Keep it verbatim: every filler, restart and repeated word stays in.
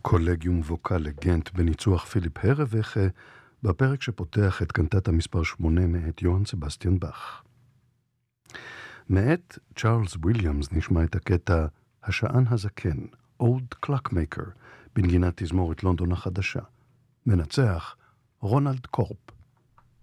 קולגיום ווקל לגנט בניצוח פיליפ הרוויך בפרק שפותח את קנטטה מספר שמונה מאת יוהאן סבסטיאן באך. מאת צ'ארלס וויליאמס נשמע את הקטע השען הזקן, Old Clockmaker, בנגינת תזמורת לונדון החדשה. מנצח רונלד קורפ.